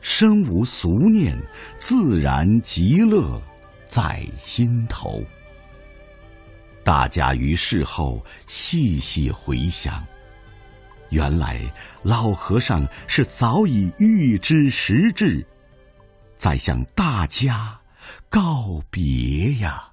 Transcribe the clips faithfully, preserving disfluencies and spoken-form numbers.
身无俗念，自然极乐在心头。大家于事后细细回想，原来老和尚是早已预知时至，在向大家告别呀。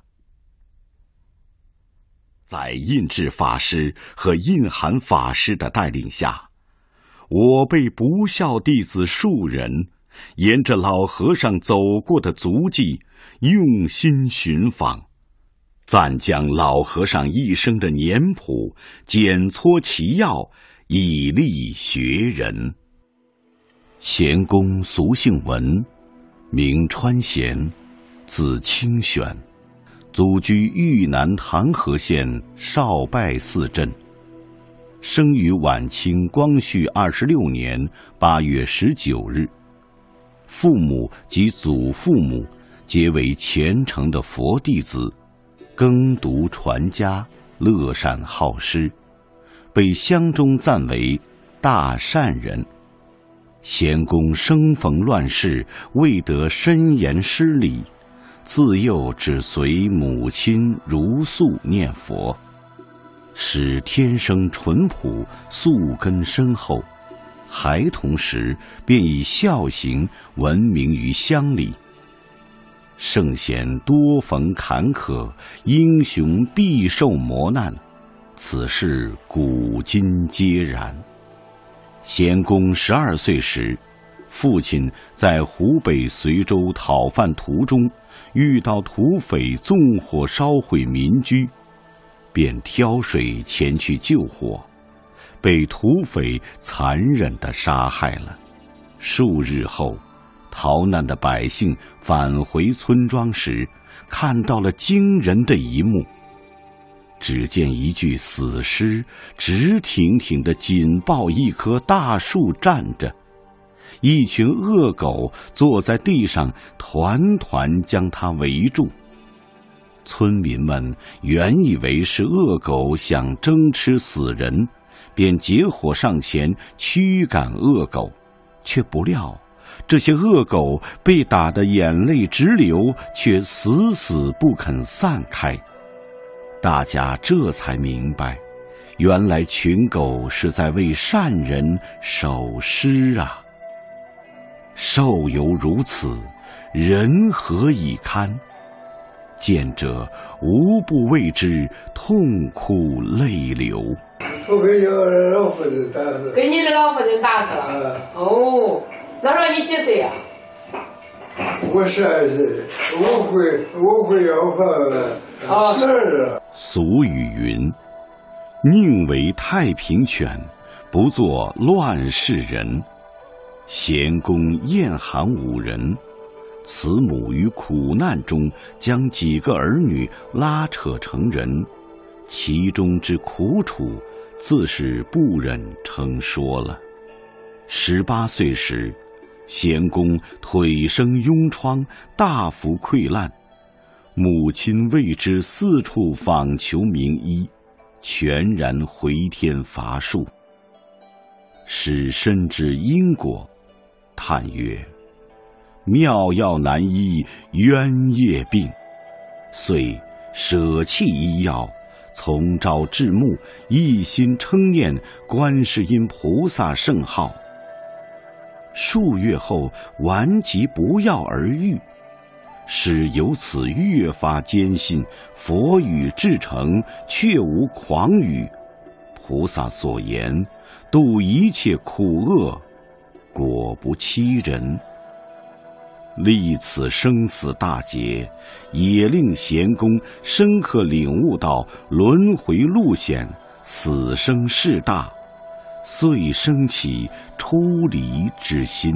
在印智法师和印涵法师的带领下，我辈不孝弟子数人沿着老和尚走过的足迹用心寻访，暂将老和尚一生的年谱检撮其要，以利学人。贤公俗姓文，名川贤，字清玄，祖居豫南唐河县少拜寺镇，生于晚清光绪二十六年八月十九日。父母及祖父母皆为虔诚的佛弟子，耕读传家，乐善好施，被乡中赞为大善人。贤公生逢乱世，未得深研师理，自幼只随母亲如素念佛，使天生淳朴，素根深厚。孩童时便以孝行闻名于乡里。圣贤多逢坎坷，英雄必受磨难，此事古今皆然。贤公十二岁时，父亲在湖北随州讨饭途中遇到土匪纵火烧毁民居，便挑水前去救火，被土匪残忍地杀害了。数日后，逃难的百姓返回村庄时，看到了惊人的一幕。只见一具死尸直挺挺地紧抱一棵大树站着，一群恶狗坐在地上团团将它围住。村民们原以为是恶狗想争吃死人，便结伙上前驱赶恶狗，却不料这些恶狗被打得眼泪直流，却死死不肯散开。大家这才明白，原来群狗是在为善人守尸啊！兽犹如此，人何以堪？见者无不为之痛哭泪流。 我给我老夫人打死。给你的老夫人打死了？啊、哦，那时候你几岁呀、啊？我十二岁，我会我会要饭了。啊，是啊。 俗语云：“宁为太平犬，不做乱世人。”贤公厌寒五人，慈母于苦难中将几个儿女拉扯成人，其中之苦楚，自是不忍称说了。十八岁时，贤公腿生痈疮，大幅溃烂，母亲为之四处访求名医，全然回天乏术。使深知因果，叹曰：“妙药难医冤业病。”遂舍弃医药，从朝至暮，一心称念观世音菩萨圣号。数月后，顽疾不药而愈，使由此越发坚信佛语至诚，确无诳语。菩萨所言，度一切苦厄，果不欺人。历此生死大劫，也令贤公深刻领悟到轮回路险，死生事大，遂生起出离之心。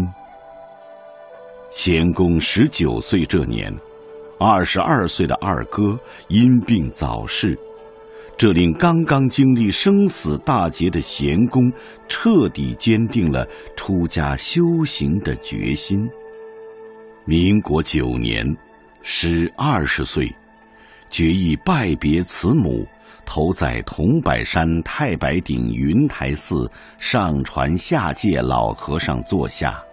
贤公十九岁这年，二十二岁的二哥因病早逝，这令刚刚经历生死大劫的贤公彻底坚定了出家修行的决心。民国九年，时二十岁，决意拜别慈母，投在桐柏山太白顶云台寺上传下界老和尚座下。